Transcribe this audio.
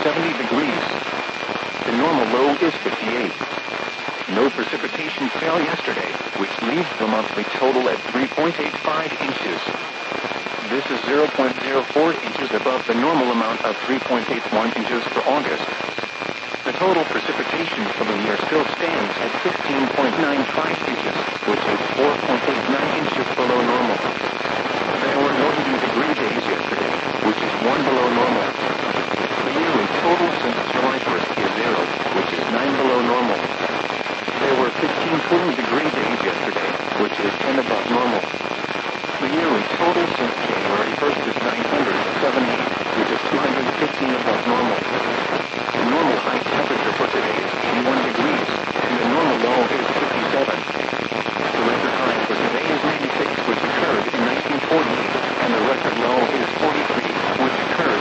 70 degrees. The normal low is 58. No precipitation fell yesterday, which leaves the monthly total at 3.85 inches. This is 0.04 inches above the normal amount of 3.81 inches for August. The total precipitation for the year still stands at 15.95 inches, which is 4.89 inches below normal. There were no heating degree days yesterday, which is 1 below normal. The yearly total since July 1st is 0, which is 9 below normal. There were 15 cooling degree days yesterday, which is 10 above normal. The yearly total since January 1st is 978, which is 215 above normal. The normal high temperature for today is 81